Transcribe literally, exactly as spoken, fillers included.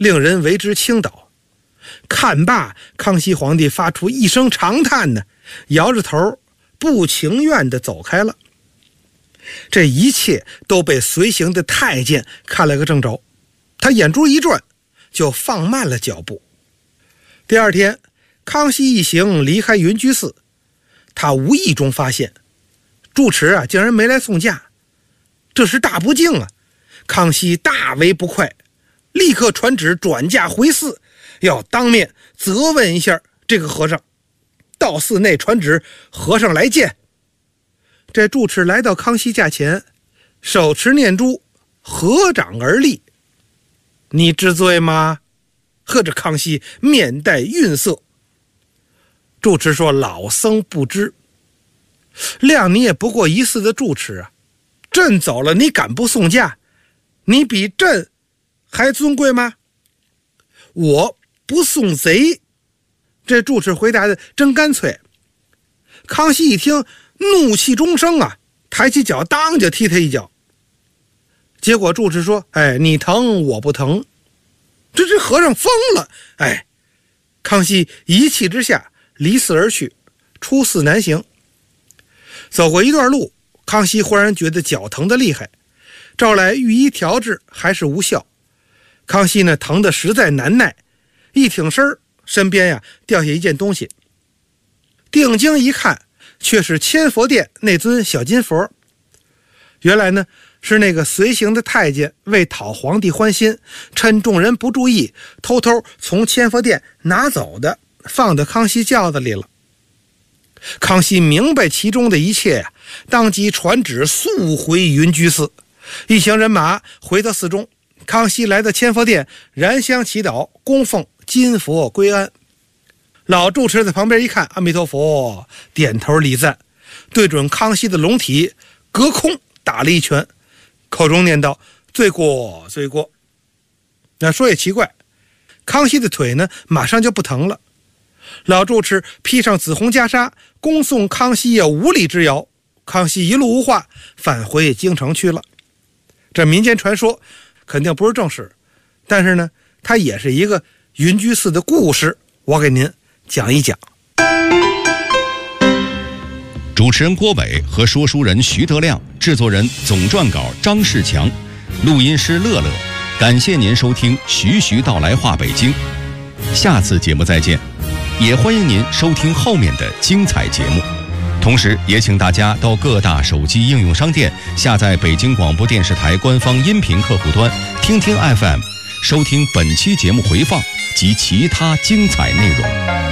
令人为之倾倒。看罢，康熙皇帝发出一声长叹呢，摇着头不情愿地走开了。这一切都被随行的太监看了个正着，他眼珠一转，就放慢了脚步。第二天，康熙一行离开云居寺，他无意中发现住持啊竟然没来送驾，这是大不敬啊！康熙大为不快，立刻传旨转驾回寺，要当面责问一下这个和尚。到寺内传旨，和尚来见。这住持来到康熙驾前，手持念珠，合掌而立。你知罪吗？呵，着康熙面带愠色。住持说：老僧不知。谅你也不过一寺的住持啊，朕走了你敢不送驾？你比朕还尊贵吗？我不送贼。这住持回答的真干脆。康熙一听，怒气中生啊，抬起脚当就踢他一脚。结果住持说：哎，你疼我不疼。这这和尚疯了。哎，康熙一气之下离寺而去，出寺南行。走过一段路，康熙忽然觉得脚疼得厉害，召来御医调治还是无效。康熙呢疼得实在难耐，一挺身，身边呀掉下一件东西。定睛一看，却是千佛殿那尊小金佛。原来呢是那个随行的太监为讨皇帝欢心，趁众人不注意，偷偷从千佛殿拿走的，放到康熙轿子里了。康熙明白其中的一切呀、啊，当即传旨速回云居寺。一行人马回到寺中，康熙来到千佛殿，燃香祈祷，供奉金佛归安。老住持在旁边一看，阿弥陀佛，点头礼赞，对准康熙的龙体隔空打了一拳，口中念道：罪过罪过。那说也奇怪，康熙的腿呢马上就不疼了。老住持披上紫红袈裟，恭送康熙有无礼之遥。康熙一路无话，返回京城去了。这民间传说肯定不是正史，但是呢它也是一个云居寺的故事，我给您讲一讲。 主持人郭伟和说书人徐德亮，制作人总撰稿张世强，录音师乐乐。感谢您收听徐徐道来话北京，下次节目再见。也欢迎您收听后面的精彩节目，同时也请大家到各大手机应用商店下载北京广播电视台官方音频客户端听听 F M， 收听本期节目回放及其他精彩内容。